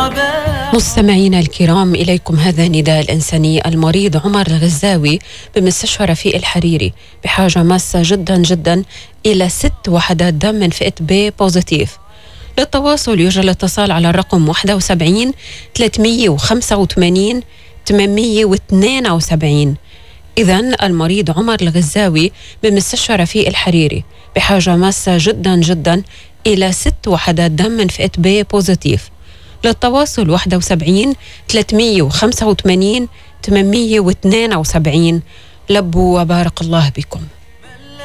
مستمعينا الكرام، إليكم هذا النداء الإنساني. المريض عمر الغزاوي بمستشفى رفيق الحريري بحاجة ماسة جدا جدا إلى 6 وحدات دم من فئة بي بوزيتيف. للتواصل يرجى الاتصال على الرقم 71 385 872. إذن المريض عمر الغزاوي بمستشفى رفيق الحريري بحاجة ماسة جدا جدا إلى 6 وحدات دم من فئة بي بوزيتيف. للتواصل 71 385 872. لبوا وبارك الله بكم.